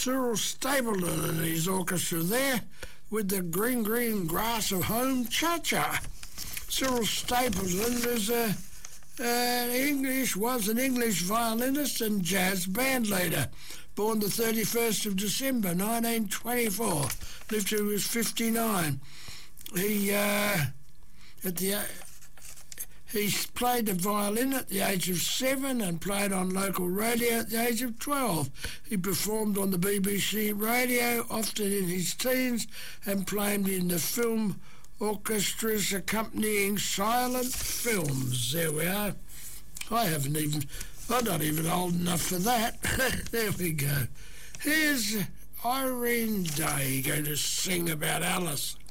Cyril Stapleton and his orchestra there with the Green Green Grass of Home Cha-Cha. Cyril Stapleton was an English violinist and jazz band leader, born the 31st of December 1924, lived till he was 59. He played the violin at the age of 7 and played on local radio at the age of 12. He performed on the BBC radio, often in his teens, and played in the film orchestras accompanying silent films. There we are. I'm not even old enough for that. There we go. Here's Irene Day going to sing about Alice.